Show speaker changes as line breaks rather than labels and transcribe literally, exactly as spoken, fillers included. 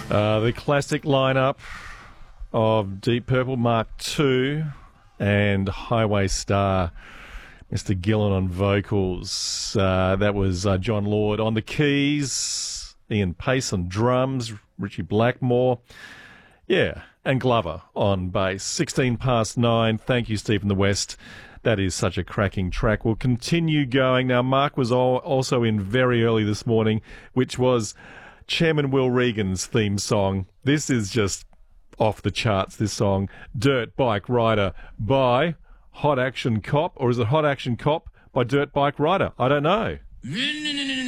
Uh, the classic lineup of Deep Purple Mark two and Highway Star, Mister Gillan on vocals. Uh, that was uh, John Lord on the keys, Ian Pace on drums, Richie Blackmore. Yeah, and Glover on bass. sixteen past nine. Thank you, Stephen the West. That is such a cracking track. We'll continue going. Now, Mark was all, also in very early this morning, which was Chairman Will Regan's theme song. This is just off the charts, this song. Dirt Bike Rider by Hot Action Cop. Or is it Hot Action Cop by Dirt Bike Rider? I don't know.